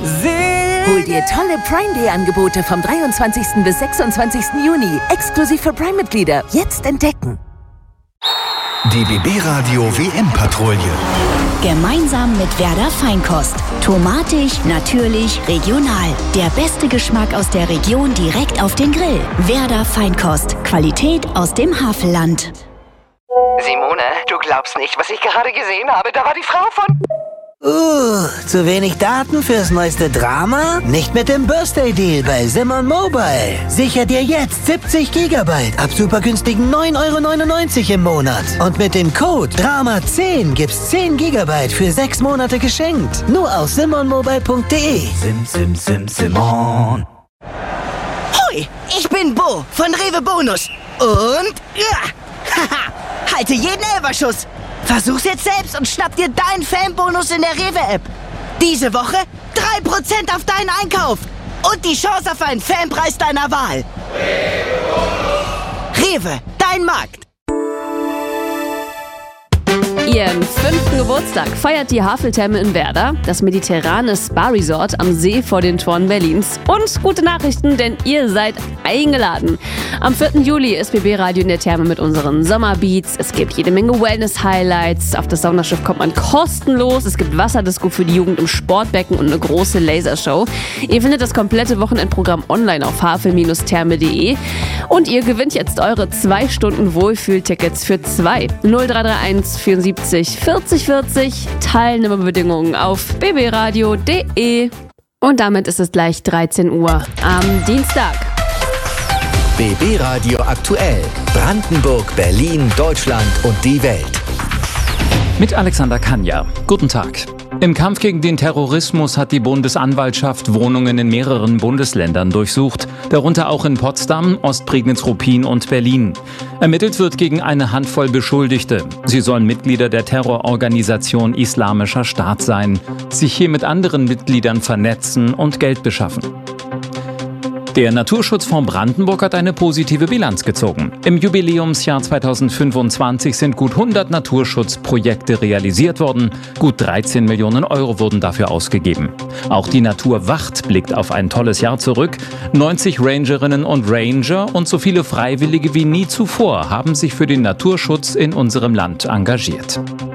Hol dir tolle Prime Day Angebote vom 23. bis 26. Juni. Exklusiv für Prime-Mitglieder. Jetzt entdecken. Die BB Radio WM-Patrouille. Gemeinsam mit Werder Feinkost. Tomatig, natürlich, regional. Der beste Geschmack aus der Region direkt auf den Grill. Werder Feinkost. Qualität aus dem Havelland. Simone, du glaubst nicht, was ich gerade gesehen habe. Da war die Frau von... Zu wenig Daten fürs neueste Drama? Nicht mit dem Birthday-Deal bei Simon Mobile. Sicher dir jetzt 70 GB ab super günstigen 9,99 € im Monat. Und mit dem Code DRAMA10 gibt's 10 GB für 6 Monate geschenkt. Nur auf simonmobile.de. Simon. Hoi, ich bin Bo von Rewe Bonus. Und... haha, halte jeden Elferschuss. Versuch's jetzt selbst und schnapp dir deinen Fanbonus in der Rewe-App. Diese Woche 3% auf deinen Einkauf. Und die Chance auf einen Fanpreis deiner Wahl. Rewe, dein Markt. Ihren 5. Geburtstag feiert die Haveltherme in Werder, das mediterrane Spa-Resort am See vor den Toren Berlins. Und gute Nachrichten, denn ihr seid eingeladen. Am 4. Juli ist BB Radio in der Therme mit unseren Sommerbeats. Es gibt jede Menge Wellness-Highlights. Auf das Saunaschiff kommt man kostenlos. Es gibt Wasserdisco für die Jugend im Sportbecken und eine große Lasershow. Ihr findet das komplette Wochenendprogramm online auf havel-therme.de. Und ihr gewinnt jetzt eure 2 Stunden Wohlfühltickets für 2. 0331 74 40 40. Teilnahmebedingungen auf bbradio.de. Und damit ist es gleich 13 Uhr am Dienstag. BB Radio aktuell. Brandenburg, Berlin, Deutschland und die Welt. Mit Alexander Kanja. Guten Tag. Im Kampf gegen den Terrorismus hat die Bundesanwaltschaft Wohnungen in mehreren Bundesländern durchsucht, darunter auch in Potsdam, Ostprignitz-Ruppin und Berlin. Ermittelt wird gegen eine Handvoll Beschuldigte. Sie sollen Mitglieder der Terrororganisation Islamischer Staat sein, sich hier mit anderen Mitgliedern vernetzen und Geld beschaffen. Der Naturschutzfonds Brandenburg hat eine positive Bilanz gezogen. Im Jubiläumsjahr 2025 sind gut 100 Naturschutzprojekte realisiert worden. Gut 13 Millionen € wurden dafür ausgegeben. Auch die Naturwacht blickt auf ein tolles Jahr zurück. 90 Rangerinnen und Ranger und so viele Freiwillige wie nie zuvor haben sich für den Naturschutz in unserem Land engagiert.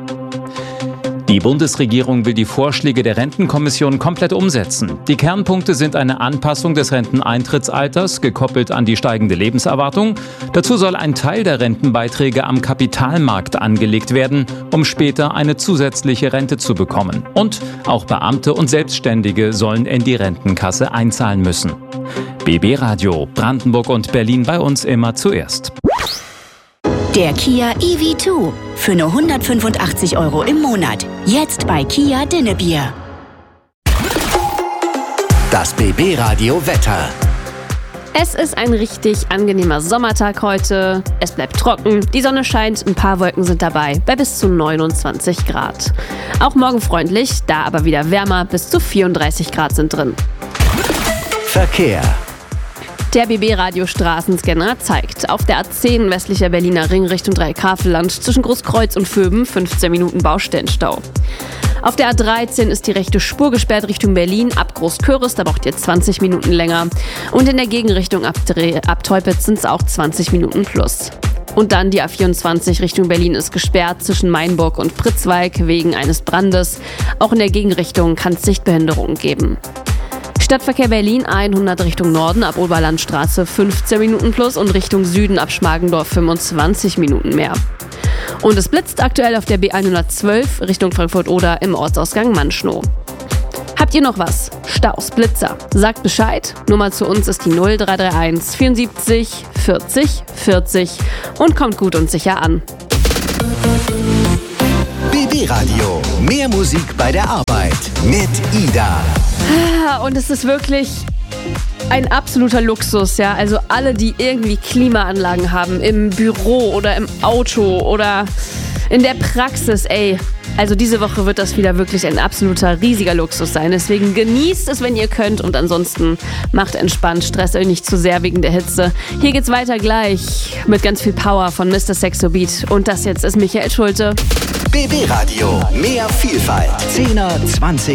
Die Bundesregierung will die Vorschläge der Rentenkommission komplett umsetzen. Die Kernpunkte sind eine Anpassung des Renteneintrittsalters, gekoppelt an die steigende Lebenserwartung. Dazu soll ein Teil der Rentenbeiträge am Kapitalmarkt angelegt werden, um später eine zusätzliche Rente zu bekommen. Und auch Beamte und Selbstständige sollen in die Rentenkasse einzahlen müssen. BB Radio, Brandenburg und Berlin bei uns immer zuerst. Der Kia EV2 für nur 185 € im Monat. Jetzt bei Kia Dinnebier. Das BB Radio Wetter. Es ist ein richtig angenehmer Sommertag heute. Es bleibt trocken, die Sonne scheint, ein paar Wolken sind dabei, bei bis zu 29 Grad. Auch morgen freundlich, da aber wieder wärmer, bis zu 34 Grad sind drin. Verkehr. Der BB-Radio-Straßenscanner zeigt auf der A10 westlicher Berliner Ring Richtung Dreieckhavelland zwischen Großkreuz und Vöben 15 Minuten Baustellenstau. Auf der A13 ist die rechte Spur gesperrt Richtung Berlin. Ab Großköris, da braucht ihr 20 Minuten länger. Und in der Gegenrichtung ab Teupitz sind es auch 20 Minuten plus. Und dann die A24 Richtung Berlin ist gesperrt zwischen Mainburg und Pritzwalk wegen eines Brandes. Auch in der Gegenrichtung kann es Sichtbehinderungen geben. Stadtverkehr Berlin 100 Richtung Norden ab Oberlandstraße 15 Minuten plus und Richtung Süden ab Schmargendorf 25 Minuten mehr. Und es blitzt aktuell auf der B112 Richtung Frankfurt-Oder im Ortsausgang Manschnow. Habt ihr noch was? Staus, Blitzer? Sagt Bescheid. Nummer zu uns ist die 0331 74 40 40 und kommt gut und sicher an. BB Radio. Mehr Musik bei der Arbeit mit Ida. Und es ist wirklich ein absoluter Luxus, ja. Also alle, die irgendwie Klimaanlagen haben, im Büro oder im Auto oder in der Praxis, ey. Also diese Woche wird das wieder wirklich ein absoluter riesiger Luxus sein. Deswegen genießt es, wenn ihr könnt und ansonsten macht entspannt, stresst euch nicht zu sehr wegen der Hitze. Hier geht's weiter gleich mit ganz viel Power von Mr. Sexo Beat. Und das jetzt ist Michael Schulte. BB Radio. Mehr Vielfalt. 10er, 20er.